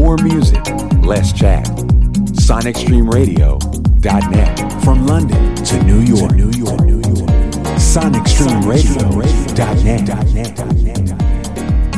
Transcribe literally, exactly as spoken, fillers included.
More music, less chat. Sonic Stream Radio dot net. From London to New York, New York, New York. Sonic Stream Radio dot net.